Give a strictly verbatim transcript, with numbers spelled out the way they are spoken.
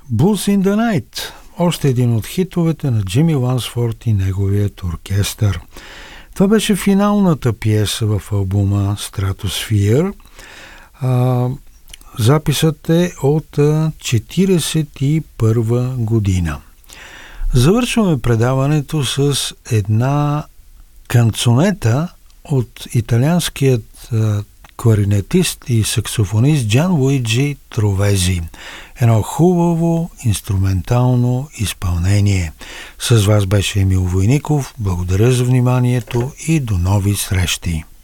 Blues in the Night, още един от хитовете на Джими Лансфорд и неговият оркестър. Това беше финалната пиеса в албума Stratosphere. А, записът е от четиридесет и първа година. Завършваме предаването с една канцонета от италианският а, кларинетист и саксофонист Джан Луиджи Тровези. Едно хубаво инструментално изпълнение. С вас беше Емил Войников. Благодаря за вниманието и до нови срещи.